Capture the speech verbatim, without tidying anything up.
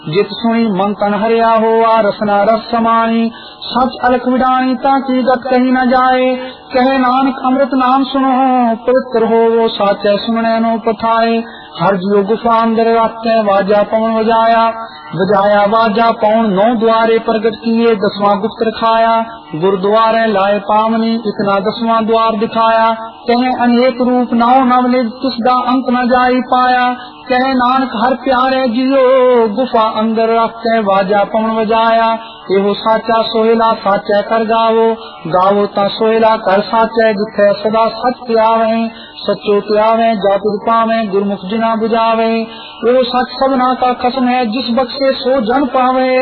जित सुनी मन तन हरिया होवा रसना रस समानी सच अलख विडानी ताकि गत कही न जाए। कहे नानक अमृत नाम सुनो पवित्र हो वो साचे सुनने नो पथाए। हर जियो गुफा अंदर रखते वाजा पवन बजाया बजाया वाजा पवन नौ द्वारे प्रगट किए दसवां गुप्त रखाया। गुरुद्वारे लाए पावनी इतना दसवां द्वार दिखाया। कहे अनेक रूप नौ नवनिध तुसदा अंत न जाई पाया। कहे नानक हर प्यारे जियो गुफा अंदर रखते वाजा पवन बजाया। एहो साचा सोहेला साचा कर गावो गावो ता सोहेला कर साचा जिथे सदा सच त्यावे सचो त्यावे जातुर पावे गुरमुख जिना बुझावे। एहो सच सबना का कसम है जिस बख्शे सो जन पावे।